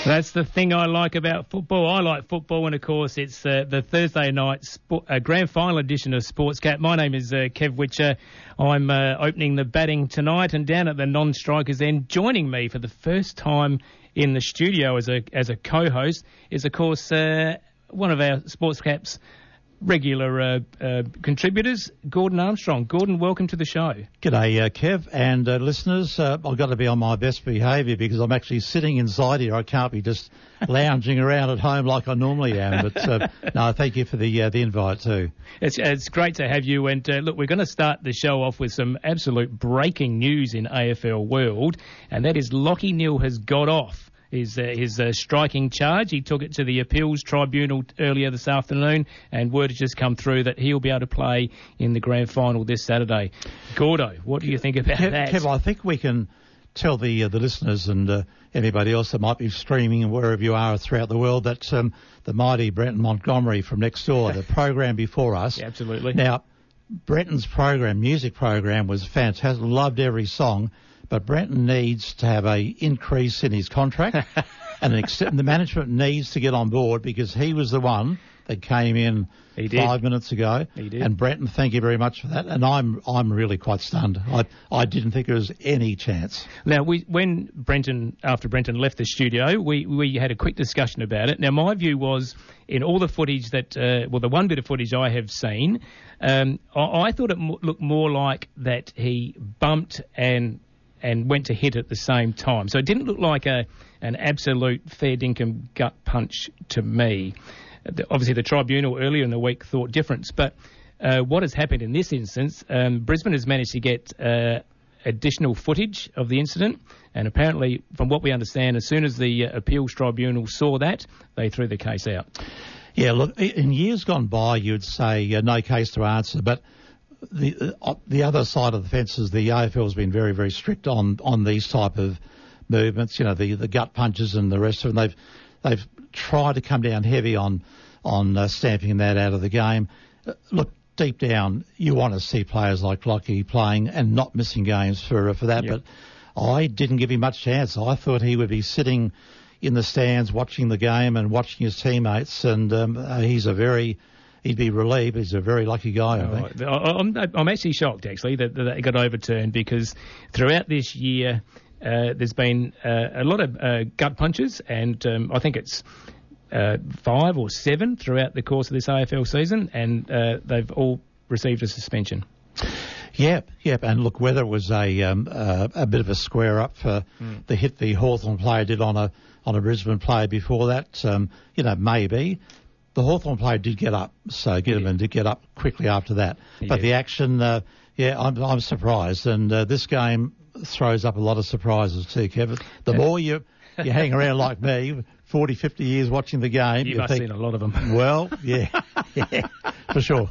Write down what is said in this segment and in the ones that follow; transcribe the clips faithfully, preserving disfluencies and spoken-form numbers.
That's the thing I like about football. I like football, and of course it's uh, the Thursday night sport, uh, grand final edition of Sportscat. My name is uh, Kev Witcher. I'm uh, opening the batting tonight, and down at the non-strikers end, joining me for the first time in the studio as a as a co-host is, of course, uh, one of our Sportscat's regular uh, uh, contributors, Gordon Armstrong. Gordon, welcome to the show. G'day, uh, Kev, and uh, listeners. Uh, I've got to be on my best behaviour because I'm actually sitting inside here. I can't be just lounging around at home like I normally am. But uh, no, thank you for the uh, the invite too. It's it's great to have you. And uh, look, we're going to start the show off with some absolute breaking news in A F L world, and that is Lachie Neale has got off his, uh, his uh, striking charge. He took it to the appeals tribunal earlier this afternoon, and word has just come through that he'll be able to play in the grand final this Saturday. Gordo, what do you think about Kev, that? Kev, I think we can tell the uh, the listeners and uh, anybody else that might be streaming and wherever you are throughout the world that um, the mighty Brenton Montgomery from next door, the program before us. Yeah, absolutely. Now, Brenton's program, music program, was fantastic. Loved every song. But Brenton needs to have a increase in his contract, and an ex- the management needs to get on board because he was the one that came in he did. five minutes ago. He did. And Brenton, thank you very much for that. And I'm I'm really quite stunned. I I didn't think there was any chance. Now, we when Brenton after Brenton left the studio, we we had a quick discussion about it. Now, my view was in all the footage that uh, well, the one bit of footage I have seen, um, I, I thought it m- looked more like that he bumped and. and went to hit at the same time. So it didn't look like a an absolute fair dinkum gut punch to me. The, obviously, the tribunal earlier in the week thought different. But uh, what has happened in this instance, um, Brisbane has managed to get uh, additional footage of the incident. And apparently, from what we understand, as soon as the uh, appeals tribunal saw that, they threw the case out. Yeah, look, in years gone by, you'd say uh, no case to answer, but The uh, the other side of the fence is the A F L has been very, very strict on, on these type of movements, you know, the, the gut punches and the rest of them. They've they've tried to come down heavy on on uh, stamping that out of the game. Uh, look, deep down, you want to see players like Lachie playing and not missing games for uh, for that. Yep. But I didn't give him much chance. I thought he would be sitting in the stands watching the game and watching his teammates, and um, uh, he's a very He'd be relieved. He's a very lucky guy, I think. Oh, I'm, I'm actually shocked, actually, that, that it got overturned because throughout this year uh, there's been uh, a lot of uh, gut punches, and um, I think it's uh, five or seven throughout the course of this A F L season, and uh, they've all received a suspension. Yep, yep. And look, whether it was a um, uh, a bit of a square up for mm. the hit the Hawthorn player did on a on a Brisbane player before that, um, you know, maybe. The Hawthorn player did get up, so Gitterman did get up quickly after that. He but did. the action, uh, yeah, I'm, I'm surprised. And uh, this game throws up a lot of surprises too, Kevin. The yeah. more you you hang around like me, forty, fifty years watching the game. You, you must think, have seen a lot of them. Well, yeah, yeah, for sure.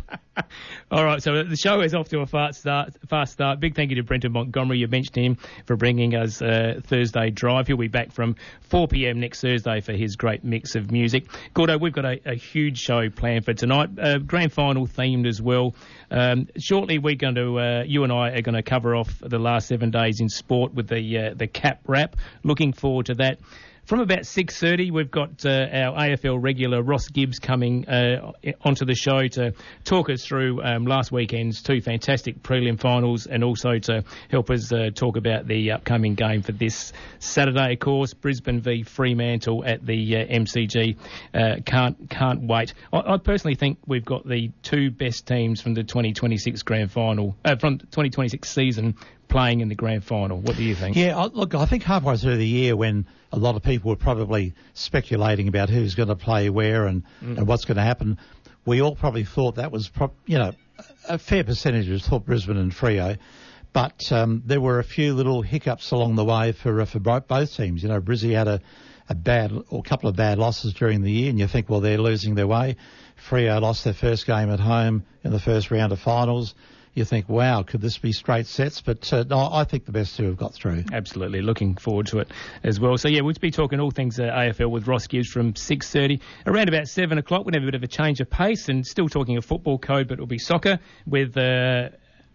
All right, so the show is off to a fast start. Fast start. Big thank you to Brenton Montgomery. You mentioned him for bringing us uh, Thursday Drive. He'll be back from four p.m. next Thursday for his great mix of music. Gordo, we've got a, a huge show planned for tonight. Uh, grand final themed as well. Um, shortly, we're going to, uh, you and I are going to cover off the last seven days in sport with the uh, the cap wrap. Looking forward to that. From about six thirty, we've got uh, our A F L regular Ross Gibbs coming uh, onto the show to talk us through um, last weekend's two fantastic prelim finals, and also to help us uh, talk about the upcoming game for this Saturday, of course, Brisbane v Fremantle at the uh, M C G. Uh, can't can't wait. I, I personally think we've got the two best teams from the twenty twenty-six grand final, uh, from the twenty twenty-six season, playing in the grand final. What do you think? Yeah, look, I think halfway through the year when a lot of people were probably speculating about who's going to play where and, mm. and what's going to happen, we all probably thought that was, pro- you know, a fair percentage was thought Brisbane and Freo. But um, there were a few little hiccups along the way for uh, for both, both teams. You know, Brizzy had a, a bad or a couple of bad losses during the year, and you think, well, they're losing their way. Freo lost their first game at home in the first round of finals. You think, wow, could this be straight sets? But uh, no, I think the best two have got through. Absolutely. Looking forward to it as well. So, yeah, we'll be talking all things uh, A F L with Ross Gibbs from six thirty. Around about seven o'clock, we'll have a bit of a change of pace and still talking a football code, but it'll be soccer with... Uh,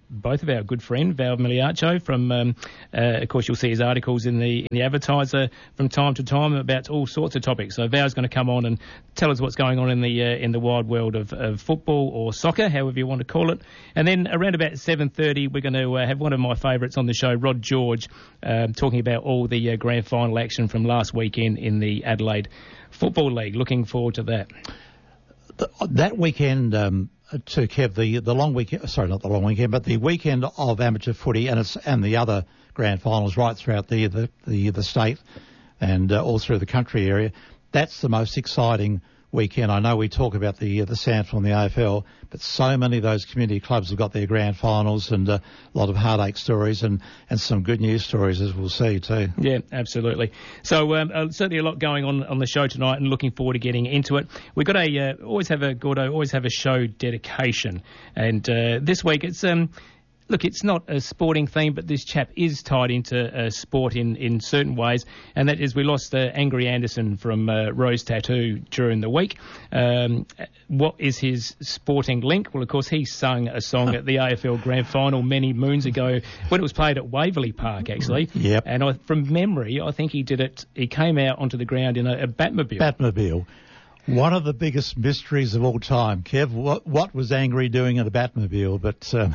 both of our good friend Val Miliaccio from, um, uh, of course, you'll see his articles in the in the Advertiser from time to time about all sorts of topics. So Val's going to come on and tell us what's going on in the uh, in the wide world of, of football or soccer, however you want to call it. And then around about seven thirty, we're going to uh, have one of my favourites on the show, Rod George, um, talking about all the uh, grand final action from last weekend in the Adelaide Football League. Looking forward to that. The, that weekend. Um To Kev, the the long weekend, sorry, not the long weekend, but the weekend of amateur footy and it's, and the other grand finals right throughout the the the, the state and uh, all through the country area. That's the most exciting weekend. I know we talk about the uh, the SANFL and the A F L, but so many of those community clubs have got their grand finals and uh, a lot of heartache stories and, and some good news stories, as we'll see too. Yeah, absolutely. So um, uh, certainly a lot going on on the show tonight, and looking forward to getting into it. We've got a uh, always have a Gordo, always have a show dedication, and uh, this week it's um. Look, it's not a sporting theme, but this chap is tied into uh, sport in, in certain ways, and that is we lost uh, Angry Anderson from uh, Rose Tattoo during the week. Um, what is his sporting link? Well, of course, he sung a song at the A F L Grand Final many moons ago when it was played at Waverley Park, actually. Yep. And I, from memory, I think he did it, he came out onto the ground in a, a Batmobile. Batmobile. One of the biggest mysteries of all time, Kev. What, what was Angry doing at a Batmobile? But um,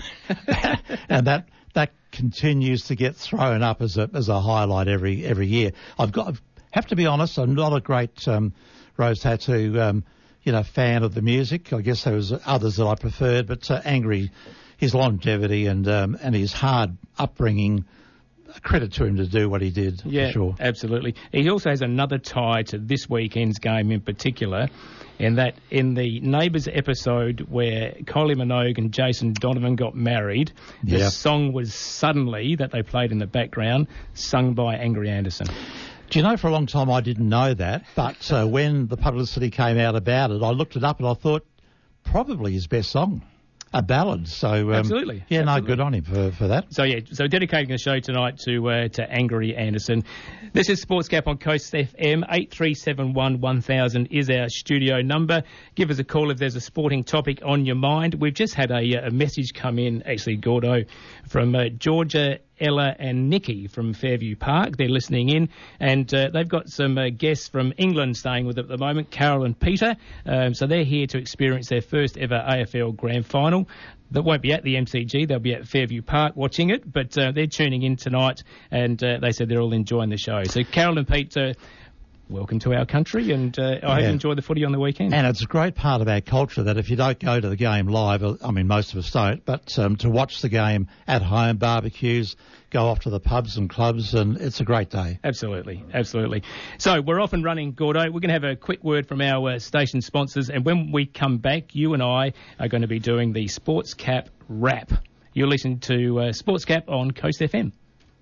and that that continues to get thrown up as a as a highlight every every year. I've got I have to be honest. I'm not a great um, Rose Tattoo um, you know fan of the music. I guess there was others that I preferred, but uh, Angry, his longevity and um, and his hard upbringing. Credit to him to do what he did, yeah, for sure. Absolutely. He also has another tie to this weekend's game in particular, in that in the Neighbours episode where Kylie Minogue and Jason Donovan got married, the yeah. song was Suddenly, that they played in the background, sung by Angry Anderson. Do you know, for a long time I didn't know that, but uh, when the publicity came out about it, I looked it up and I thought, probably his best song. A ballad, so um, absolutely, yeah, absolutely. no, good on him for, for that. So yeah, so dedicating the show tonight to uh, to Angry Anderson. This is Sports Gap on Coast F M. Eight three seven one one thousand is our studio number. Give us a call if there's a sporting topic on your mind. We've just had a, a message come in, actually, Gordo, from uh, Georgia, Ella and Nikki from Fairview Park. They're listening in, and uh, they've got some uh, guests from England staying with them at the moment, Carol and Peter. Um, so they're here to experience their first ever A F L Grand Final. That won't be at the M C G, they'll be at Fairview Park watching it, but uh, they're tuning in tonight, and uh, they said they're all enjoying the show. So Carol and Pete, uh, welcome to our country, and uh, I yeah. hope you enjoy the footy on the weekend. And it's a great part of our culture that if you don't go to the game live, I mean, most of us don't, but um, to watch the game at home, barbecues, go off to the pubs and clubs, and it's a great day. Absolutely, absolutely. So we're off and running, Gordo. We're going to have a quick word from our uh, station sponsors, and when we come back, you and I are going to be doing the Sports Cap Wrap. You're listening to uh, Sports Cap on Coast F M.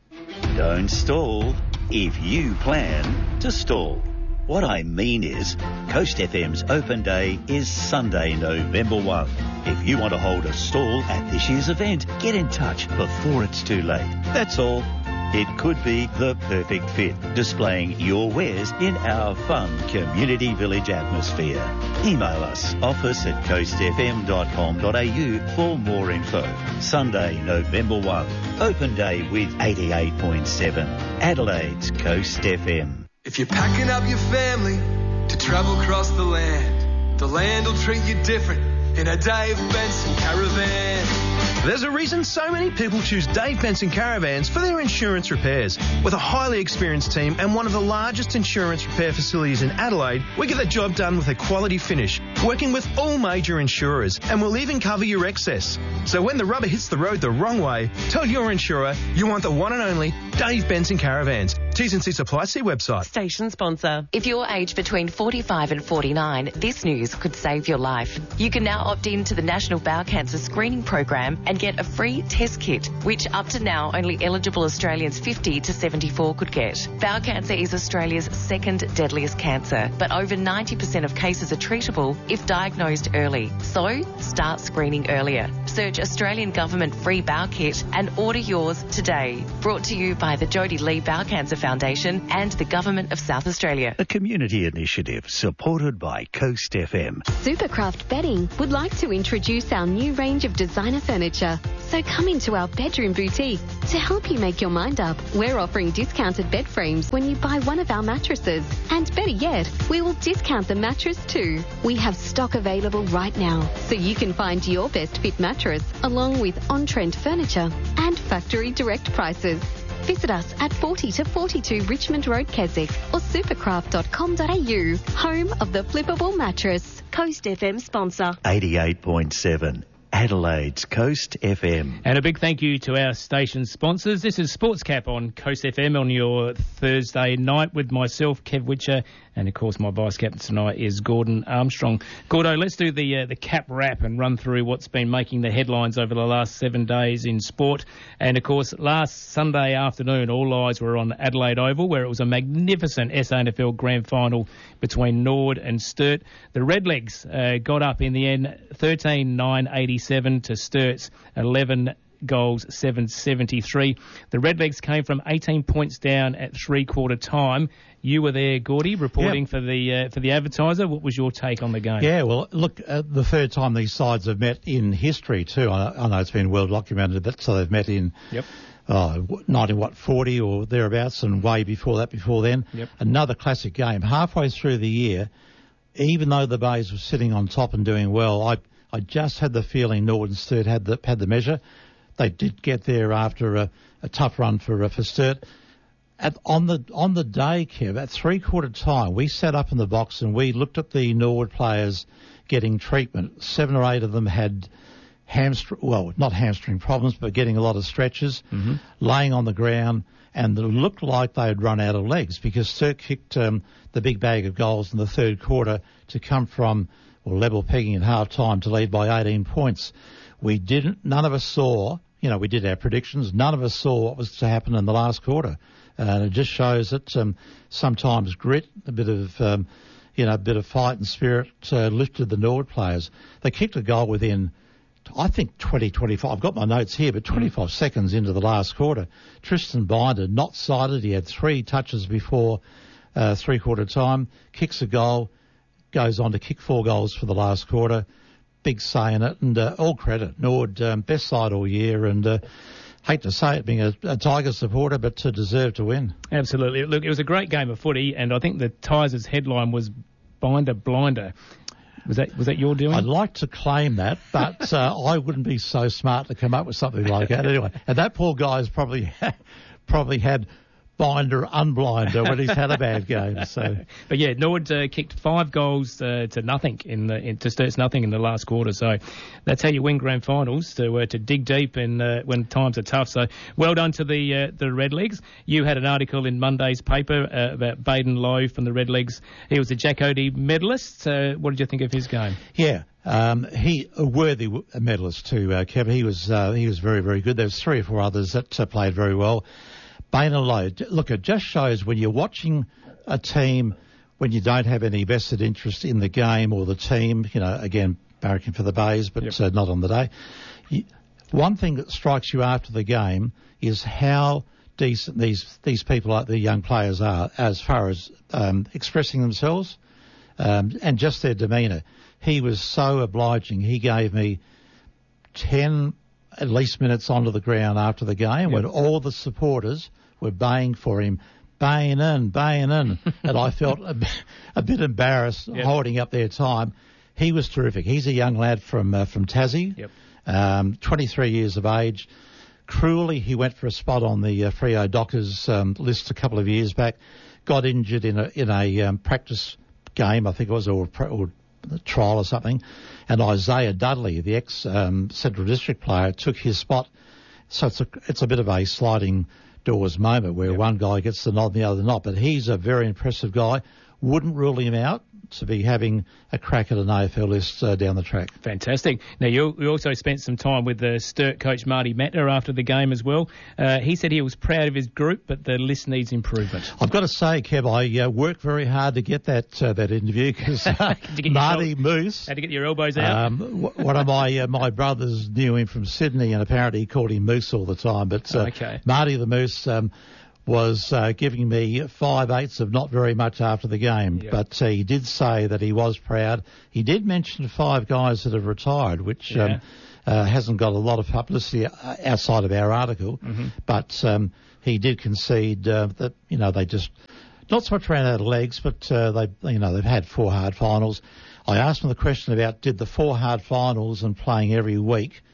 Don't stall if you plan to stall. What I mean is, Coast F M's Open Day is Sunday, November first. If you want to hold a stall at this year's event, get in touch before it's too late. That's all. It could be the perfect fit, displaying your wares in our fun community village atmosphere. Email us, office at coast f m dot com dot a u for more info. Sunday, November first. Open Day with eighty-eight point seven. Adelaide's Coast F M. If you're packing up your family to travel across the land, the land will treat you different in a Dave Benson Caravan. There's a reason so many people choose Dave Benson Caravans for their insurance repairs. With a highly experienced team and one of the largest insurance repair facilities in Adelaide, we get the job done with a quality finish, working with all major insurers, and we'll even cover your excess. So when the rubber hits the road the wrong way, tell your insurer you want the one and only Dave Benson Caravans. T's and C's apply. See website. Station sponsor. If you're aged between forty-five and forty-nine, this news could save your life. You can now opt in to the National Bowel Cancer Screening Program and get a free test kit, which up to now only eligible Australians fifty to seventy-four could get. Bowel cancer is Australia's second deadliest cancer, but over ninety percent of cases are treatable if diagnosed early. So, start screening earlier. Search Australian Government Free Bowel Kit and order yours today. Brought to you by the Jodie Lee Bowel Cancer Foundation and the Government of South Australia. A community initiative supported by Coast F M. Supercraft Bedding would like to introduce our new range of designer furniture. So come into our bedroom boutique. To help you make your mind up, we're offering discounted bed frames when you buy one of our mattresses. And better yet, we will discount the mattress too. We have stock available right now, so you can find your best fit mattress along with on-trend furniture and factory direct prices. Visit us at forty to forty-two Richmond Road, Keswick, or supercraft dot com dot a u, home of the flippable mattress. Coast F M sponsor. eighty-eight point seven. Adelaide's Coast F M. And a big thank you to our station sponsors. This is Sports Cap on Coast F M on your Thursday night with myself, Kev Witcher, and of course my vice captain tonight is Gordon Armstrong. Gordo, let's do the uh, the cap wrap and run through what's been making the headlines over the last seven days in sport. And of course, last Sunday afternoon, all eyes were on Adelaide Oval, where it was a magnificent S A N F L Grand Final between Nord and Sturt. The Redlegs uh, got up in the end thirteen nine eighty-seven to Sturt's eleven goals, seven seventy-three. The Redlegs came from eighteen points down at three-quarter time. You were there, Gordy, reporting yep. for the uh, for the Advertiser. What was your take on the game? Yeah, well, look, uh, the third time these sides have met in history too. I, I know it's been well documented, but so they've met in yep. uh, nineteen what forty or thereabouts, and way before that, before then. Yep. Another classic game. Halfway through the year, even though the Bays were sitting on top and doing well, I I just had the feeling Nord and Sturt had the had the measure. They did get there after a, a tough run for uh, for Sturt. At, on the on the day, Kev, at three-quarter time, we sat up in the box and we looked at the Nord players getting treatment. Seven or eight of them had hamstring, well, not hamstring problems, but getting a lot of stretches, mm-hmm. laying on the ground, and it looked like they had run out of legs because Sturt kicked um, the big bag of goals in the third quarter to come from well, level pegging at half time to lead by eighteen points. We didn't, none of us saw, you know, we did our predictions, none of us saw what was to happen in the last quarter. And it just shows that um, sometimes grit, a bit of, um, you know, a bit of fight and spirit uh, lifted the Nord players. They kicked a goal within, I think, twenty, twenty-five. I've got my notes here, but twenty-five seconds into the last quarter. Tristan Binder, not sighted. He had three touches before uh, three-quarter time, kicks a goal, goes on to kick four goals for the last quarter. Big say in it, and uh, all credit. Nord, um, best side all year, and uh, hate to say it, being a, a Tiger supporter, but to deserve to win. Absolutely. Look, it was a great game of footy, and I think the Tigers' headline was Binder Blinder. Was that was that your doing? I'd like to claim that, but uh, I wouldn't be so smart to come up with something like that. Anyway, and that poor guy's probably probably had Binder unblinder when he's had a bad game. So, but yeah, Nord uh, kicked five goals uh, to nothing in the in, to Sturt's nothing in the last quarter. So that's how you win grand finals, to uh, to dig deep in uh, when times are tough. So well done to the uh, the Redlegs. You had an article in Monday's paper uh, about Baden Lowe from the Redlegs. He was a Jack Oatey medalist. Uh, what did you think of his game? Yeah. Um, he a worthy medalist too, uh, Kevin. He was uh, he was very very good. There's three or four others that uh, played very well. Baden Lowe, look, it just shows when you're watching a team, when you don't have any vested interest in the game or the team, you know, again, barracking for the Bays, but yep. uh, not on the day. You, one thing that strikes you after the game is how decent these these people, like the young players, are as far as um, expressing themselves um, and just their demeanour. He was so obliging. He gave me ten at least minutes onto the ground after the game yep. when all the supporters were baying for him, baying in, baying in, and I felt a, a bit embarrassed yep. holding up their time. He was terrific. He's a young lad from uh, from Tassie, yep. um, twenty-three years of age. Cruelly, he went for a spot on the uh, Freo Dockers um, list a couple of years back, got injured in a in a um, practice game, I think it was, or, or a trial or something, and Isaiah Dudley, the ex um, Central District player, took his spot. So it's a, it's a bit of a sliding doors moment where yep. one guy gets the nod and the other not, but he's a very impressive guy. Wouldn't rule him out to be having a crack at an A F L list uh, down the track. Fantastic. Now, you, you also spent some time with the Sturt coach Marty Mattner after the game as well. Uh, he said he was proud of his group, but the list needs improvement. I've got to say, Kev, I uh, worked very hard to get that uh, that interview because uh, Marty Moose... Had to get your elbows out? Um, w- one of my uh, my brothers knew him from Sydney, and apparently he called him Moose all the time. But uh, okay. Marty the Moose... Um, was uh, giving me five eighths of not very much after the game. Yep. But uh, he did say that he was proud. He did mention five guys that have retired, which Yeah. um, uh, hasn't got a lot of publicity outside of our article. Mm-hmm. But um, he did concede uh, that, you know, they just not so much ran out of legs, but uh, they, you know, they've had four hard finals. I asked him the question about did the four hard finals and playing every week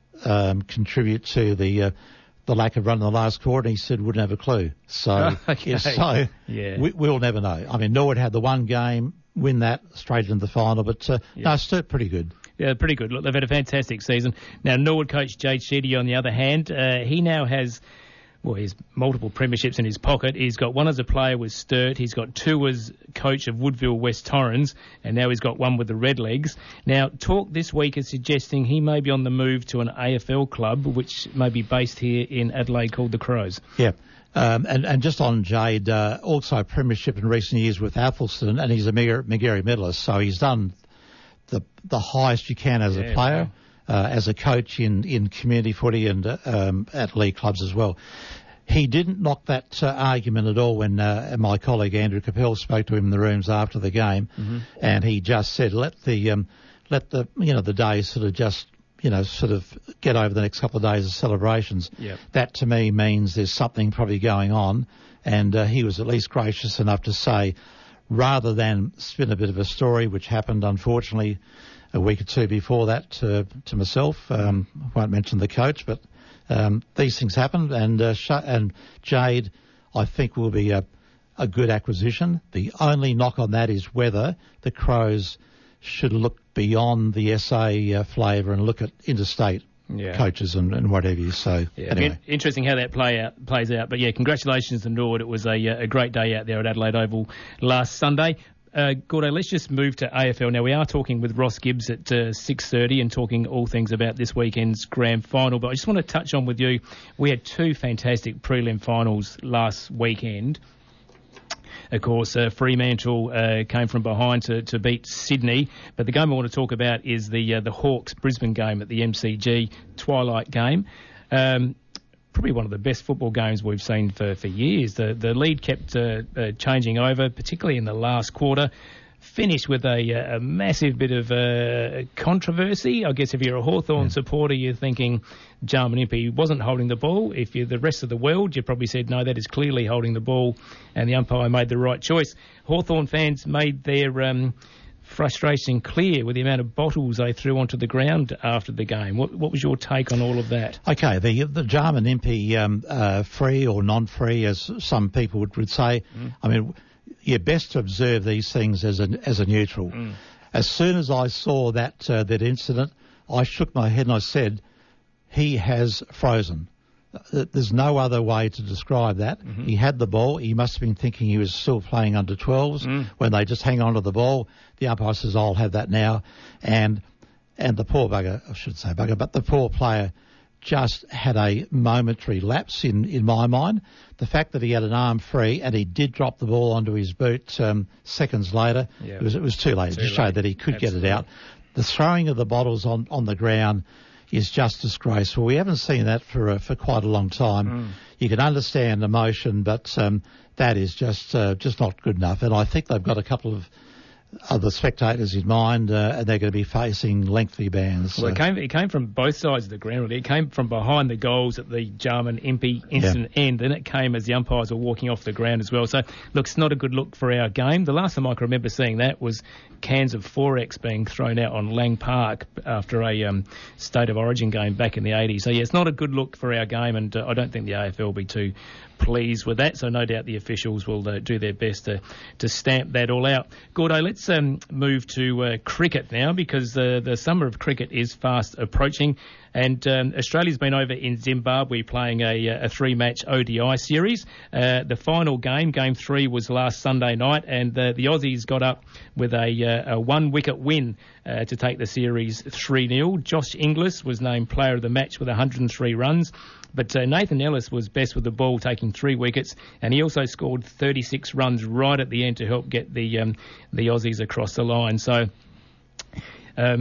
um, contribute to the uh, the lack of run in the last quarter, and he said wouldn't have a clue. So, Okay. so Yeah. we, we'll never know. I mean, Norwood had the one game, win that straight into the final, but uh, no, still pretty good. Yeah, pretty good. Look, they've had a fantastic season. Now, Norwood coach Jade Sheedy, on the other hand, uh, he now has, well, he has multiple premierships in his pocket. He's got one as a player with Sturt. He's got two as coach of Woodville West Torrens, and now he's got one with the Redlegs. Now, talk this week is suggesting he may be on the move to an A F L club, which may be based here in Adelaide, called the Crows. Yeah. Um, and, and just on Jade, uh, also a premiership in recent years with Athelston, and he's a Magarey medalist, so he's done the the highest you can as Yeah, a player, uh, as a coach in, in community footy and uh, um, at league clubs as well. He didn't knock that uh, argument at all when uh, my colleague Andrew Capel spoke to him in the rooms after the game, Mm-hmm. and he just said, let the um, let the you know the days sort of just you know sort of get over the next couple of days of celebrations. Yep. That to me means there's something probably going on, and uh, he was at least gracious enough to say, rather than spin a bit of a story, which happened unfortunately a week or two before that to, to myself. Um, I won't mention the coach, but um, these things happened, and uh, Sh- and Jade, I think, will be a, a good acquisition. The only knock on that is whether the Crows should look beyond the S A uh, flavour and look at interstate Yeah. coaches and, and whatever. So Yeah, anyway. in- interesting how that play out plays out. But yeah, congratulations to Norwood. It was a, uh, a great day out there at Adelaide Oval last Sunday. Uh, Gordo, let's just move to A F L now. We are talking with Ross Gibbs at uh, six thirty and talking all things about this weekend's grand final. But I just want to touch on with you, we had two fantastic prelim finals last weekend. Of course, uh, Fremantle uh, came from behind to, to beat Sydney. But the game I want to talk about is the uh, the Hawks Brisbane game at the M C G Twilight game. Um, probably one of the best football games we've seen for, for years. The the lead kept uh, uh, changing over, particularly in the last quarter. Finished with a, a massive bit of uh, controversy. I guess if you're a Hawthorn Yeah. supporter, you're thinking Jarman Impey wasn't holding the ball. If you're the rest of the world, you probably said, no, that is clearly holding the ball, and the umpire made the right choice. Hawthorn fans made their um, frustration clear with the amount of bottles they threw onto the ground after the game. What, what was your take on all of that? Okay, the the Jarman Impey um, uh, free or non-free, as some people would, would say. Mm. I mean, you're best to observe these things as a as a neutral. Mm. As soon as I saw that uh, that incident, I shook my head and I said, he has frozen. There's no other way to describe that. Mm-hmm. He had the ball. He must have been thinking he was still playing under twelves mm. when they just hang on to the ball. The umpire says, I'll have that now. And and the poor bugger, I shouldn't say bugger, but the poor player just had a momentary lapse in, in my mind. The fact that he had an arm free and he did drop the ball onto his boot um, seconds later, yeah. it was it was too late too to show late. that he could Absolutely. get it out. The throwing of the bottles on, on the ground is just disgraceful. We haven't seen that for uh, for quite a long time. Mm. You can understand emotion, but um, that is just uh, just not good enough. And I think they've got a couple of other spectators in mind, uh, and they're going to be facing lengthy bans. Well, it came it came from both sides of the ground, really. It came from behind the goals at the Jarman Impey instant yeah. end, and it came as the umpires were walking off the ground as well. So, look, it's not a good look for our game. The last time I can remember seeing that was cans of four X being thrown out on Lang Park after a um, State of Origin game back in the eighties. So, yeah, it's not a good look for our game, and uh, I don't think the A F L will be too pleased with that. So, no doubt the officials will uh, do their best to, to stamp that all out. Gordo, let's um, move to uh, cricket now, because uh, the summer of cricket is fast approaching. And um, Australia's been over in Zimbabwe playing a, a three-match O D I series. Uh, the final game, game three, was last Sunday night, and uh, the Aussies got up with a, uh, a one-wicket win uh, to take the series three nil. Josh Inglis was named player of the match with one hundred three runs. But uh, Nathan Ellis was best with the ball, taking three wickets, and he also scored thirty-six runs right at the end to help get the um, the Aussies across the line. So um,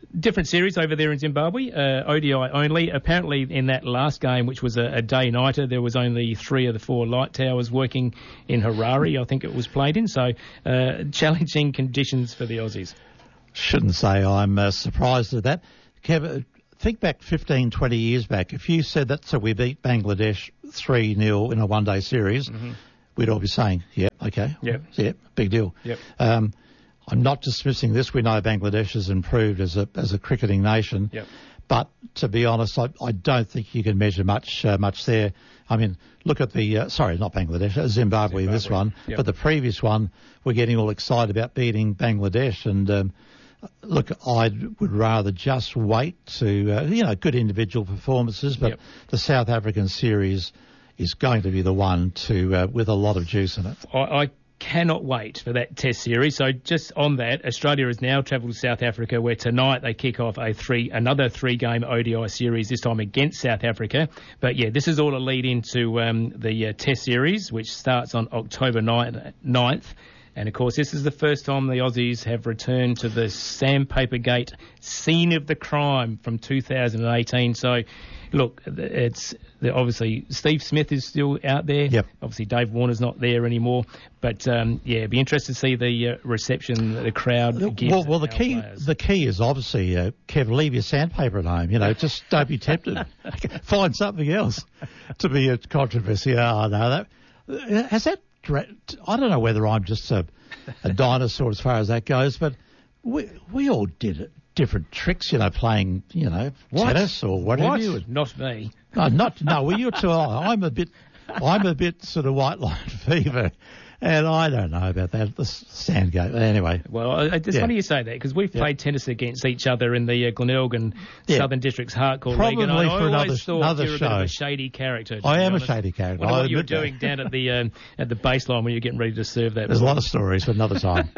different series over there in Zimbabwe, uh, O D I only. Apparently in that last game, which was a, a day-nighter, there was only three of the four light towers working in Harare, I think it was played in. So uh, challenging conditions for the Aussies. Shouldn't say I'm uh, surprised at that. Kev, think back fifteen, twenty years back. If you said that, so we beat Bangladesh three nil in a one-day series, mm-hmm. we'd all be saying, yeah, okay, yep. yeah, big deal. Yep. Um, I'm not dismissing this. We know Bangladesh has improved as a as a cricketing nation. Yep. But to be honest, I, I don't think you can measure much uh, much there. I mean, look at the, uh, sorry, not Bangladesh, uh, Zimbabwe, Zimbabwe, this one. Yep. But the previous one, we're getting all excited about beating Bangladesh. And um, look, I would rather just wait to, uh, you know, good individual performances. But yep. the South African series is going to be the one to uh, with a lot of juice in it. I, I cannot wait for that test series. So just on that, Australia has now travelled to South Africa, where tonight they kick off a three another three-game O D I series, this time against South Africa. But yeah, this is all a lead into um, the uh, test series, which starts on October ninth. And of course, this is the first time the Aussies have returned to the Sandpaper Gate scene of the crime from two thousand eighteen. So, look, it's obviously Steve Smith is still out there. Yep. Obviously, Dave Warner's not there anymore. But um, yeah, it'd be interesting to see the uh, reception that the crowd gives. Well, well the key players. the key is obviously, uh, Kev, leave your sandpaper at home. You know, just don't be tempted. Find something else to be a controversy. Oh, no, that has that. I don't know whether I'm just a, a dinosaur as far as that goes, but we we all did it. Different tricks, you know, playing, you know, what? tennis or whatever. What? You Not me. No, not no. Well, you're too old. I'm a bit, I'm a bit sort of white line fever, and I don't know about that. The sand game. Anyway. Well, it's yeah. funny you say that, because we've yeah. played tennis against each other in the uh, Glenelg yeah. Southern Districts Hardcore Probably League, and I, for I always another, thought another you were show. a bit of a shady character. I am honest. a shady character. What, I what you were admit doing that. down at the um, at the baseline when you were getting ready to serve that? There's ball. a lot of stories for another time.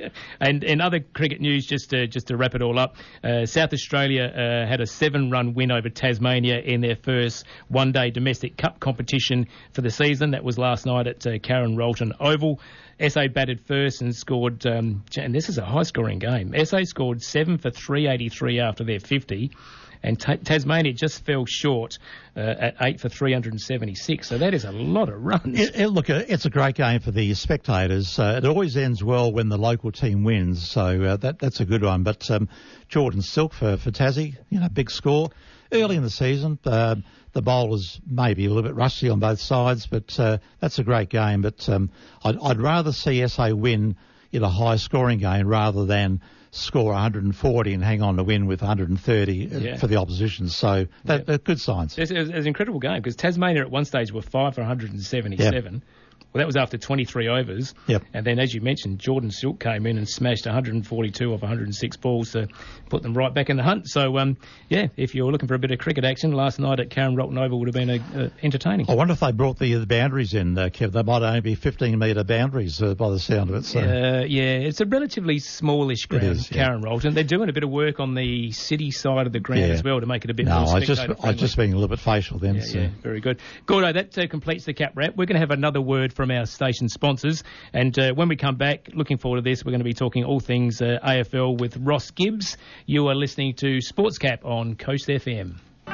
And in other cricket news, just to, just to wrap it all up, uh, South Australia uh, had a seven-run win over Tasmania in their first one-day domestic cup competition for the season. That was last night at uh, Karen Rolton Oval. S A batted first and scored, um, and this is a high-scoring game. S A scored seven for three eighty-three after their fifty, and Ta- Tasmania just fell short uh, at eight for three seventy-six. So that is a lot of runs. It, it, look, it's a great game for the spectators. Uh, it always ends well when the local team wins, so uh, that that's a good one. But um, Jordan Silk for, for Tassie, you know, big score. Early in the season, uh, the bowlers maybe a little bit rusty on both sides, but uh, that's a great game. But um, I'd, I'd rather see S A win in a high-scoring game rather than score one hundred forty and hang on to win with one hundred thirty yeah. for the opposition. So that, yeah. they're good signs. It's, it's an incredible game, because Tasmania at one stage were five for one seventy-seven. Yep. Well, that was after twenty-three overs. Yep. And then, as you mentioned, Jordan Silk came in and smashed one hundred forty-two off one hundred six balls to put them right back in the hunt. So, um, yeah, if you're looking for a bit of cricket action, last night at Karen Rolton Oval would have been uh, entertaining. I wonder if they brought the, the boundaries in, uh, Kev. They might only be fifteen metre boundaries uh, by the sound of it. So. Uh, yeah, it's a relatively smallish ground, is, yeah. Karen Rolton. They're doing a bit of work on the city side of the ground yeah. as well to make it a bit no, more I just, spectator-friendly. I just being a little bit facial then. Yeah, so. yeah, very good. Gordo, that uh, completes the cap wrap. We're going to have another word from our station sponsors, and uh, when we come back, looking forward to this, we're going to be talking all things uh, A F L with Ross Gibbs. You are listening to Sports Cap on Coast F M.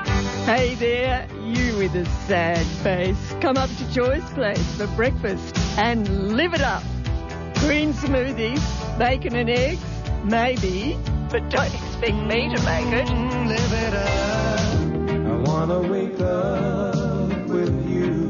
Hey there, you with a sad face. Come up to Joy's Place for breakfast and live it up. Green smoothies, bacon and eggs, maybe, but don't expect me to make it. Live it up. I want to wake up with you.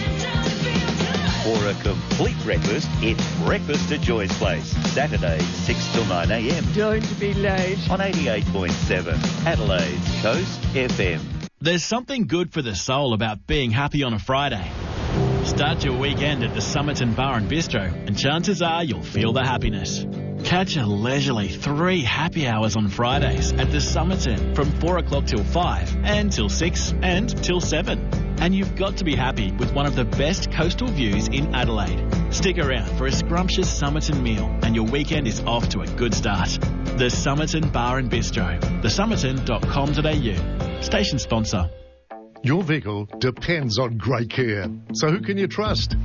For a complete breakfast, it's Breakfast at Joy's Place. Saturday, six till nine a m. Don't be late. On eighty-eight point seven, Adelaide's Coast F M. There's something good for the soul about being happy on a Friday. Start your weekend at the Somerton Bar and Bistro, and chances are you'll feel the happiness. Catch a leisurely three happy hours on Fridays at the Somerton from four o'clock till five, and till six, and till seven. And you've got to be happy with one of the best coastal views in Adelaide. Stick around for a scrumptious Somerton meal, and your weekend is off to a good start. The Somerton Bar and Bistro, the somerton dot com dot a u. Station sponsor. Your vehicle depends on great care. So who can you trust?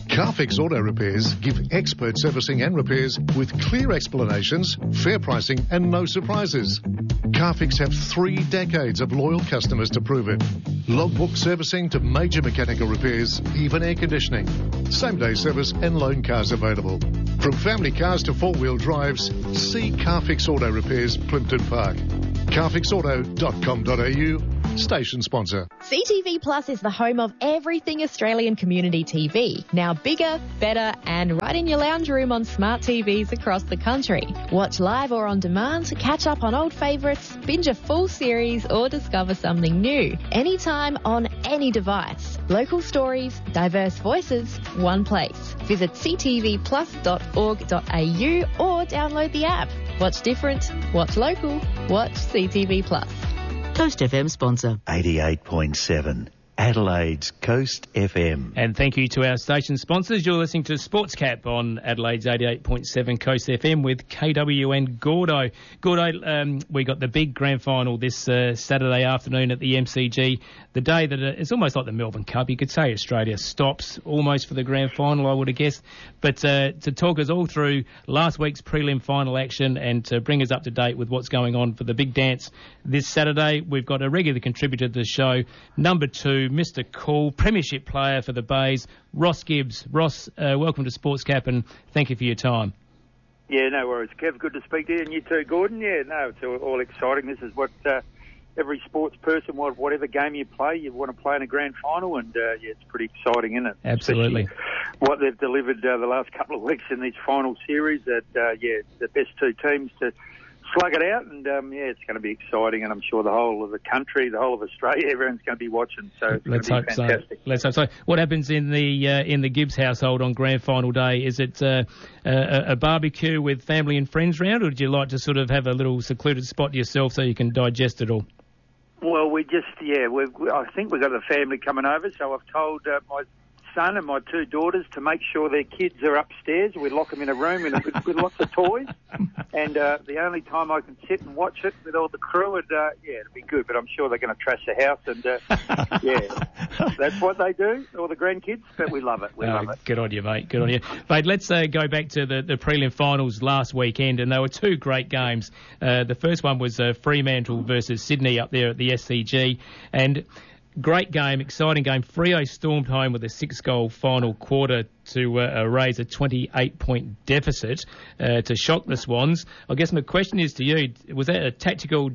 Carfix Auto Repairs give expert servicing and repairs with clear explanations, fair pricing and no surprises. Carfix have three decades of loyal customers to prove it. Logbook servicing to major mechanical repairs, even air conditioning. Same-day service and loan cars available. From family cars to four-wheel drives, see Carfix Auto Repairs, Plimpton Park. carfix auto dot com dot a u, station sponsor. C T V Plus is the home of everything Australian community T V. Now bigger, better, and right in your lounge room on smart T Vs across the country. Watch live or on demand, catch up on old favourites, binge a full series, or discover something new. Anytime on any device. Local stories, diverse voices, one place. Visit c t v plus dot org dot a u or download the app. Watch different, watch local, watch C T V Plus. Coast F M sponsor. eighty-eight point seven. Adelaide's Coast F M. And thank you to our station sponsors. You're listening to Sportscap on Adelaide's eighty-eight point seven Coast F M with K W and Gordo. Gordo, um, we got the big grand final this uh, Saturday afternoon at the M C G. The day that uh, it's almost like the Melbourne Cup. You could say Australia stops almost for the grand final, I would have guessed. But uh, to talk us all through last week's prelim final action and to bring us up to date with what's going on for the big dance this Saturday, we've got a regular contributor to the show, number two, Mister Cool, premiership player for the Bays, Ross Gibbs. Ross, uh, welcome to Sportscap and thank you for your time. Yeah, no worries, Kev. Good to speak to you, and you too, Gordon. Yeah, no, it's all, all exciting. This is what uh, every sports person, whatever game you play, you want to play in a grand final, and uh, yeah, it's pretty exciting, isn't it? Absolutely. Especially what they've delivered uh, the last couple of weeks in this final series. That uh, yeah, the best two teams to slug it out, and um, yeah, it's going to be exciting, and I'm sure the whole of the country, the whole of Australia, everyone's going to be watching. So it's Let's going to be hope fantastic. so. Let's hope so. What happens in the uh, in the Gibbs household on grand final day? Is it uh, a, a barbecue with family and friends round, or would you like to sort of have a little secluded spot to yourself so you can digest it all? Well, we just yeah, we've, I think we've got the family coming over, so I've told uh, my son and my two daughters to make sure their kids are upstairs. We lock them in a room with, with, with lots of toys, and uh, the only time I can sit and watch it with all the crew, and uh, yeah, it'll be good. But I'm sure they're going to trash the house, and uh, yeah, that's what they do, all the grandkids. But we love it. We Oh, love it. good on you, mate. Good on you. Mate, let's uh, go back to the, the prelim finals last weekend, and there were two great games. Uh, the first one was uh, Fremantle versus Sydney up there at the S C G, and great game, exciting game. Freo stormed home with a six-goal final quarter to uh, raise a twenty-eight point deficit uh, to shock the Swans. I guess my question is to you, was that a tactical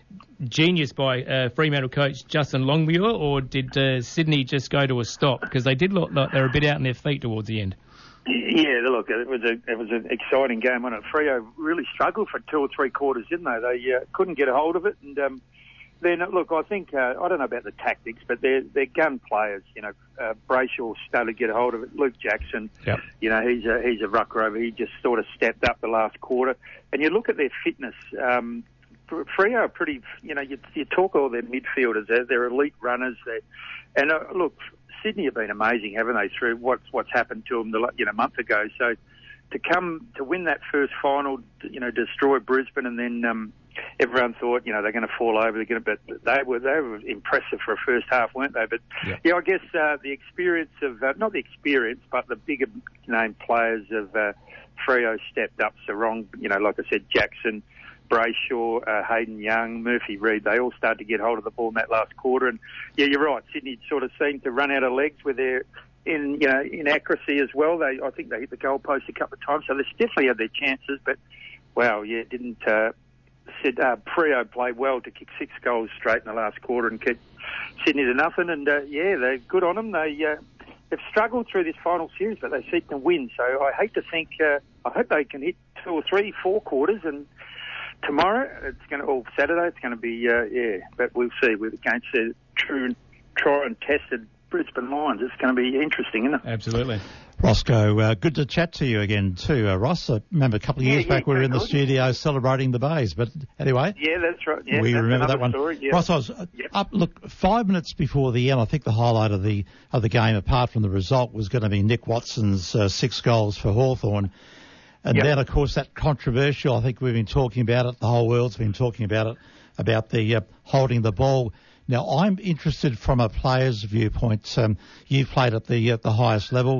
genius by uh, Fremantle coach Justin Longmuir, or did uh, Sydney just go to a stop? Because they did look like they were a bit out on their feet towards the end. Yeah, look, it was a it was an exciting game on it. Freo really struggled for two or three quarters, didn't they? They uh, couldn't get a hold of it, and um, then look, I think uh, I don't know about the tactics, but they're they're gun players. You know, uh, Brayshaw started to get a hold of it. Luke Jackson, yep. you know, he's a he's a ruck rover. He just sort of stepped up the last quarter, and you look at their fitness. Um, Freo are pretty, you know, you, you talk all their midfielders. They're, they're elite runners. They're, and uh, look, Sydney have been amazing, haven't they? Through what's what's happened to them, the, you know, a month ago. So to come to win that first final, you know, destroy Brisbane, and then um, everyone thought, you know, they're going to fall over. They're going to, but they were they were impressive for a first half, weren't they? But yeah, yeah I guess uh, the experience of uh, not the experience, but the bigger name players of uh, Freo stepped up. So wrong, you know, like I said, Jackson, Brayshaw, uh, Hayden Young, Murphy Reid, they all started to get hold of the ball in that last quarter. And yeah, you're right. Sydney sort of seemed to run out of legs with their in you know inaccuracy as well. They I think they hit the goalpost a couple of times, so they definitely had their chances. But wow, yeah, didn't uh, Sid, uh, Freo played well to kick six goals straight in the last quarter and keep Sydney to nothing. And uh, yeah, they're good on them. They uh, they've struggled through this final series, but they seem to win. So I hate to think. Uh, I hope they can hit two or three, four quarters and. Tomorrow, it's going to, or Saturday, it's going to be, uh, yeah, but we'll see. We're against the true, tried and tested Brisbane Lions. It's going to be interesting, isn't it? Absolutely. Roscoe, uh, good to chat to you again too, uh, Ross. I remember a couple of years yeah, back we were in the good. studio celebrating the Bays, but anyway. Yeah, that's right. Yeah, we that's remember that one. Story, yeah. Ross, I was uh, yep. up, look, five minutes before the end, I think the highlight of the of the game, apart from the result, was going to be Nick Watson's uh, six goals for Hawthorn. And yep. then, of course, that controversial, I think we've been talking about it, the whole world's been talking about it, about the uh, holding the ball. Now, I'm interested from a player's viewpoint. Um, you've played at the at the highest level.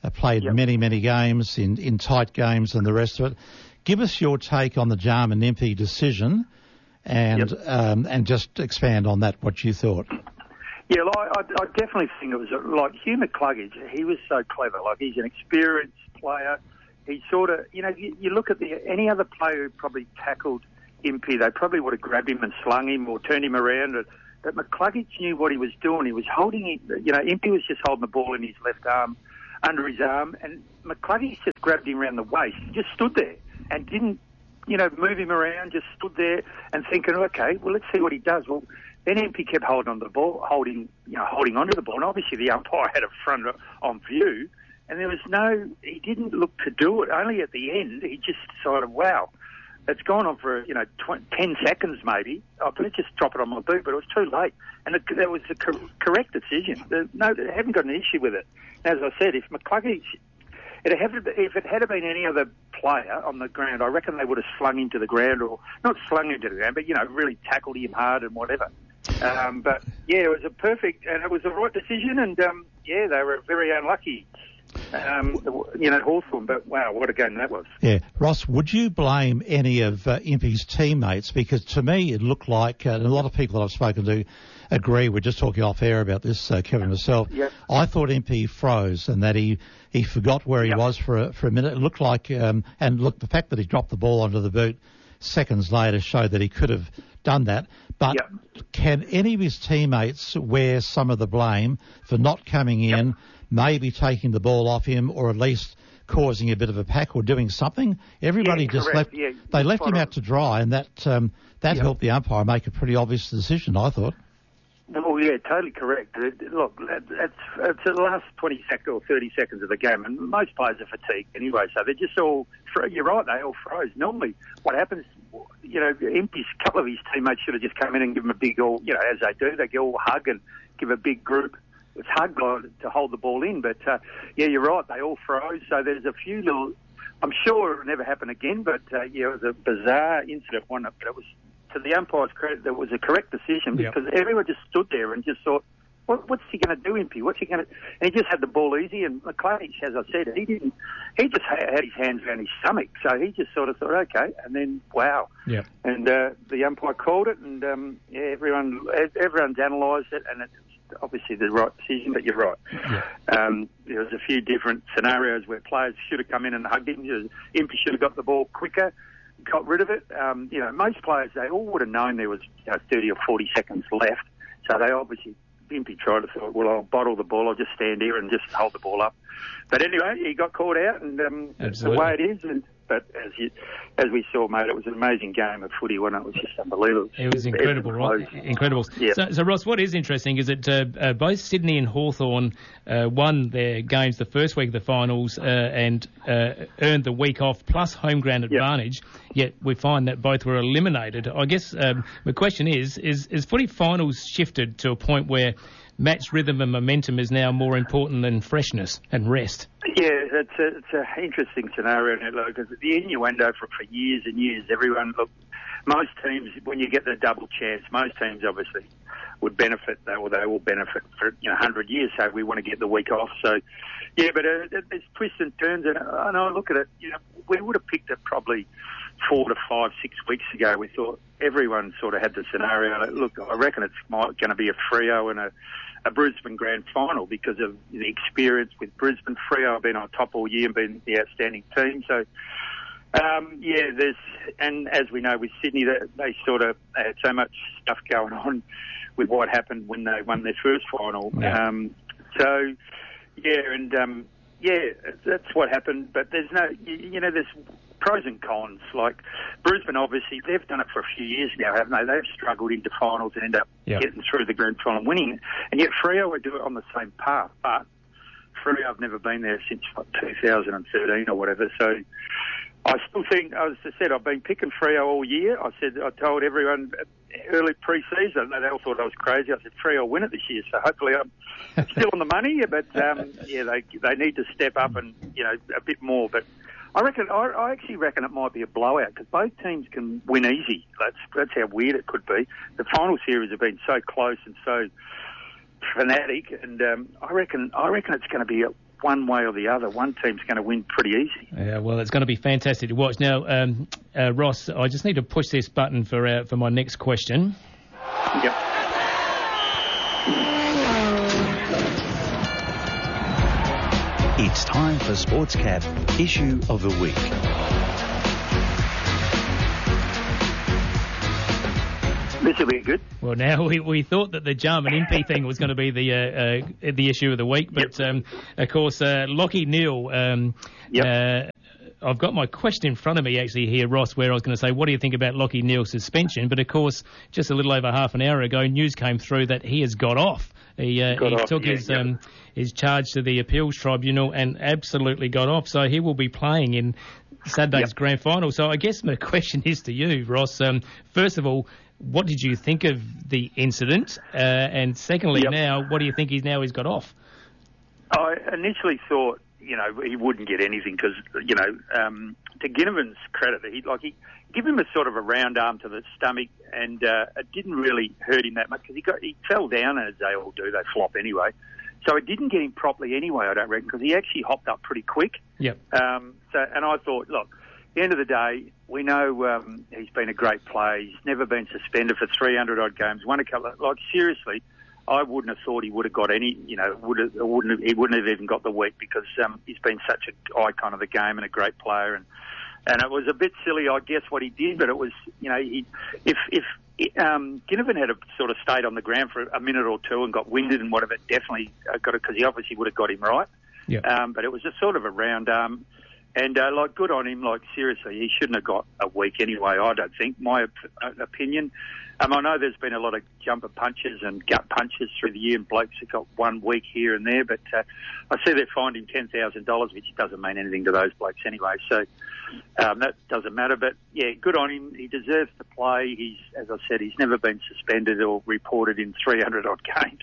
uh, played Yep. many, many games in, in tight games and the rest of it. Give us your take on the Jarman Impey decision and Yep. um, and just expand on that, what you thought. Yeah, well, I, I, I definitely think it was a, like Hugh McCluggage. He was so clever. Like, he's an experienced player. He sort of, you know, you, you look at the any other player who probably tackled Impey, they probably would have grabbed him and slung him or turned him around. But McCluggage knew what he was doing. He was holding it. You know, Impey was just holding the ball in his left arm, under his arm, and McCluggage just grabbed him around the waist. He just stood there and didn't, you know, move him around. Just stood there and thinking, okay, well, let's see what he does. Well, then Impey kept holding on the ball, holding, you know, holding onto the ball. And obviously the umpire had a front on view, and there was no, he didn't look to do it. Only at the end, he just decided, wow, it's gone on for, you know, twenty, ten seconds maybe. I better just drop it on my boot, but it was too late. And it, that was the cor- correct decision. The, no, they haven't got an issue with it. As I said, if McCluggage, it had, if it had been any other player on the ground, I reckon they would have slung him to the ground, or not slung him to the ground, but, you know, really tackled him hard and whatever. Um, but, yeah, it was a perfect, and it was the right decision, and, um, yeah, they were very unlucky. Um, you know, Hawthorn, but wow, what a game that was. Yeah. Ross, would you blame any of uh, Impey's teammates? Because to me it looked like, uh, and a lot of people that I've spoken to agree, we're just talking off air about this, uh, Kevin myself, yep. I thought Impey froze and that he, he forgot where he yep. was for a, for a minute. It looked like, um, and look, the fact that he dropped the ball onto the boot seconds later showed that he could have done that. But yep. can any of his teammates wear some of the blame for not coming in, yep. maybe taking the ball off him, or at least causing a bit of a pack or doing something? Everybody yeah, just correct. left. Yeah, they left him on. out to dry, and that um, that yep. helped the umpire make a pretty obvious decision, I thought. Well, yeah, totally correct. Look, it's, it's the last twenty seconds or thirty seconds of the game, and most players are fatigued anyway, so they're just all, you're right, they all froze. Normally, what happens, you know, Impey's, a couple of his teammates should have just come in and give him a big, all, you know, as they do, they all hug and give a big group. It's hard to hold the ball in, but, uh, yeah, you're right, they all froze, so there's a few little, I'm sure it'll never happen again, but, uh, yeah, it was a bizarre incident, one, but it was, to the umpire's credit, that was a correct decision because yep. everyone just stood there and just thought, what, what's he going to do, Impey? What's he going to? And he just had the ball easy. And McCluggage, as I said, he didn't. He just had his hands around his stomach, so he just sort of thought, okay. And then, wow. Yeah. And uh, the umpire called it, and um, yeah, everyone, everyone's analysed it, and it's obviously the right decision. But you're right. Yeah. Um, there was a few different scenarios where players should have come in and hugged him. Impey should have got the ball quicker. Got rid of it. Um, you know, most players, they all would have known there was, you know, thirty or forty seconds left. So they obviously, Impey tried to thought, well, I'll bottle the ball, I'll just stand here and just hold the ball up. But anyway, he got caught out, and um, it's the way it is. And, but as you, as we saw, mate, it was an amazing game of footy, wasn't it? It was just unbelievable. It was incredible, right? Incredible. Yep. So, so, Ross, what is interesting is that uh, uh, both Sydney and Hawthorn uh, won their games the first week of the finals uh, and uh, earned the week off plus home ground advantage, yet we find that both were eliminated. I guess um, the question is, is, is footy finals shifted to a point where match rhythm and momentum is now more important than freshness and rest? Yeah, it's a, it's an interesting scenario, because the innuendo for, for years and years, everyone, look, most teams, when you get the double chance, most teams obviously would benefit, or they will benefit for, you know, one hundred years, so we want to get the week off. So, yeah, but uh, there's twists and turns, and, and I look at it, you know, we would have picked it probably four to five, six weeks ago. We thought everyone sort of had the scenario. Look, I reckon it's going to be a Freo and a a Brisbane Grand Final because of the experience with Brisbane. Freo have been on top all year and been the outstanding team. So, um, yeah, there's, and as we know with Sydney, they, they sort of had so much stuff going on with what happened when they won their first final. Yeah. Um, so, yeah, and, um, yeah, that's what happened. But there's no, you, you know, there's pros and cons. Like Brisbane, obviously, they've done it for a few years now, haven't they? They've struggled into finals and end up yep. getting through the grand final and winning. And yet Freo would do it on the same path. But Freo have never been there since like, two thousand thirteen or whatever. So I still think, as I said, I've been picking Freo all year. I said, I told everyone early pre-season, they all thought I was crazy. I said, Freo will win it this year. So hopefully I'm still on the money. But um, yeah, they they need to step up and, you know, a bit more. But I reckon, I, I actually reckon it might be a blowout because both teams can win easy. That's that's how weird it could be. The final series have been so close and so fanatic, and um, I reckon I reckon it's going to be a, one way or the other. One team's going to win pretty easy. Yeah, well, it's going to be fantastic to watch. Now, um, uh, Ross, I just need to push this button for uh, for my next question. Yep. It's time for Sportscap Issue of the Week. This will be good. Well, now we, we thought that the Jarman Impey thing was going to be the uh, uh, the issue of the week, but yep. um, of course, uh, Lachie Neale. Um, yep. uh, I've got my question in front of me actually here, Ross, where I was going to say, what do you think about Lachie Neale's suspension? But of course, just a little over half an hour ago, news came through that he has got off. He, uh, got he off, took yeah, his yeah. um, his charge to the appeals tribunal and absolutely got off. So he will be playing in Saturday's yep. grand final. So I guess my question is to you, Ross. Um, first of all, what did you think of the incident? Uh, and secondly, yep. now, what do you think he's now he's got off? I initially thought, you know, he wouldn't get anything because, you know, um, to Ginnivan's credit, he like he give him a sort of a round arm to the stomach, and uh, it didn't really hurt him that much because he got he fell down, as they all do. They flop anyway. So it didn't get him properly anyway, I don't reckon, because he actually hopped up pretty quick. Yep. Um, so, and I thought, look, at the end of the day, we know um, he's been a great player. He's never been suspended for three hundred odd games. Won a couple of, like, seriously, I wouldn't have thought he would have got any, you know, would have, wouldn't have, he wouldn't have even got the week because um, he's been such an icon of the game and a great player. And, and it was a bit silly, I guess, what he did, but it was, you know, he, if, if, Um, Ginnivan had a, sort of stayed on the ground for a minute or two and got winded and whatever, definitely got it because he obviously would have got him right. Yeah. Um, but it was a sort of a round arm, and uh, like good on him. Like seriously, he shouldn't have got a week anyway. I don't think. My op- opinion. Um, I know there's been a lot of jumper punches and gut punches through the year, and blokes have got one week here and there. But uh, I see they're fined him ten thousand dollars, which doesn't mean anything to those blokes anyway. So. Um, that doesn't matter, but yeah, good on him. He deserves to play. He's, as I said, he's never been suspended or reported in three hundred odd games.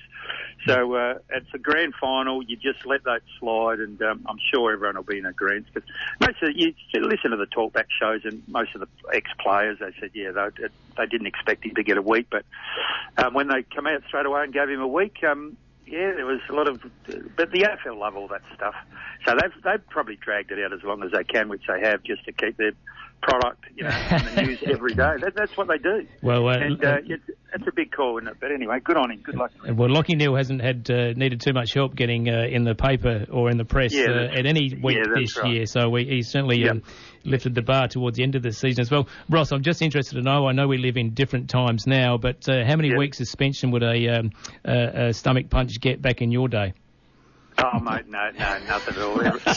So uh, it's a grand final. You just let that slide, and um, I'm sure everyone will be in agreement. Because most of the, you listen to the talkback shows, and most of the ex-players, they said, yeah, they, they didn't expect him to get a week, but um, when they come out straight away and gave him a week, um, yeah, there was a lot of, but the A F L love all that stuff. So they've they've probably dragged it out as long as they can, which they have, just to keep their product, you know, in the news every day. That, that's what they do. Well, uh, and uh, it's, it's a big call, isn't it? But anyway, good on him. Good luck. Well, Lachie Neale hasn't had uh, needed too much help getting uh, in the paper or in the press yeah, uh, at any week yeah, this right. year. So we, he's certainly yep. um, lifted the bar towards the end of the season as well. Ross, I'm just interested to know. I know we live in different times now, but uh, how many yep. weeks suspension would a, um, a, a stomach punch get back in your day? Oh, mate, no, no, nothing at all.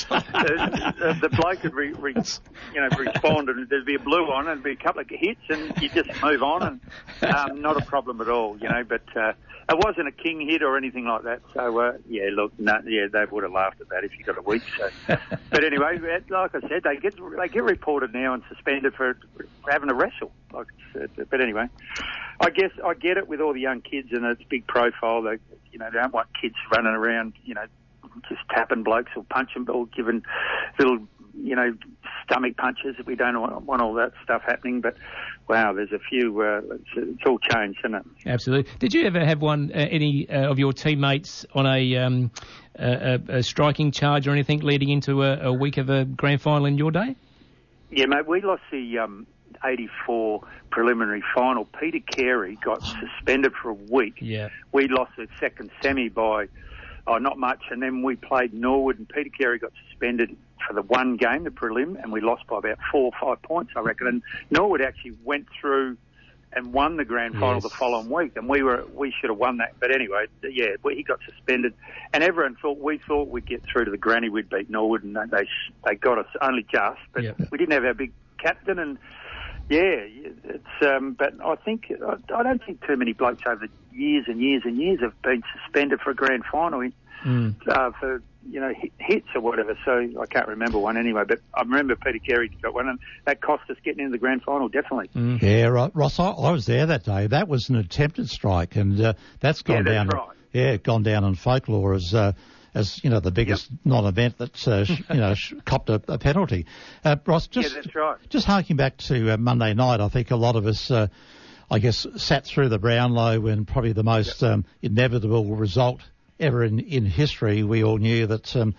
the, the bloke would, re, re, you know, respond, and there'd be a blue on, and there'd be a couple of hits, and you just move on, and um, not a problem at all, you know. But uh, it wasn't a king hit or anything like that. So uh, yeah, look, no, yeah, they would have laughed at that if you got a week. So, but anyway, like I said, they get they get reported now and suspended for, for having a wrestle. Like, but anyway, I guess I get it with all the young kids, and it's big profile. They, you know, they don't want kids running around, you know, just tapping blokes or punching or giving little, you know, stomach punches. We don't want, want all that stuff happening. But, wow, there's a few, uh, it's, it's all changed, isn't it? Absolutely. Did you ever have one, uh, any uh, of your teammates on a, um, a, a striking charge or anything leading into a, a week of a grand final in your day? Yeah, mate, we lost the um, eighty-four preliminary final. Peter Carey got suspended for a week. Yeah. We lost the second semi by... Oh, not much. And then we played Norwood, and Peter Carey got suspended for the one game, the prelim, and we lost by about four or five points, I reckon. And Norwood actually went through and won the grand final yes. the following week, and we were we should have won that. But anyway, yeah, he got suspended, and everyone thought we thought we'd get through to the granny. We'd beat Norwood, and they they got us only just, but yep. we didn't have our big captain, and yeah, it's um, but I think I, I don't think too many blokes over years and years and years have been suspended for a grand final in, mm. uh, for you know hits or whatever. So I can't remember one anyway, but I remember Peter Carey got one, and that cost us getting into the grand final definitely. Mm. Yeah, right. Ross, I, I was there that day. That was an attempted strike, and uh, that's gone yeah, down. That's right. Yeah, gone down in folklore as. Uh, as, you know, the biggest yep. non-event that's, uh, sh- you know, sh- copped a, a penalty. Uh, Ross, just, yeah, that's right. just harking back to uh, Monday night, I think a lot of us, uh, I guess, sat through the Brownlow and probably the most yep. um, inevitable result ever in, in history. We all knew that um,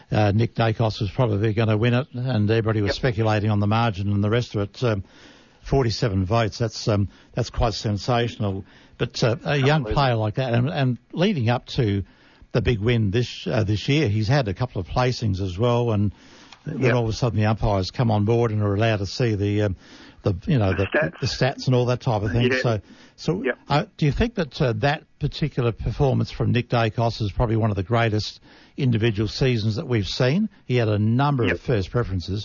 uh, Nick Dacos was probably going to win it, and everybody was Yep. speculating on the margin and the rest of it. Um, forty-seven votes, that's um, that's quite sensational. But uh, a young player like that, and, and leading up to the big win this uh, this year, he's had a couple of placings as well, and then Yep. all of a sudden the umpires come on board and are allowed to see the um, the you know the, stats. the stats and all that type of thing. Yeah. So so Yep. uh, do you think that uh, that particular performance from Nick Dacos is probably one of the greatest individual seasons that we've seen? He had a number Yep. of first preferences.